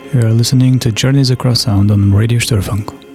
You are listening to Journeys Across Sound on Radio Störfunk.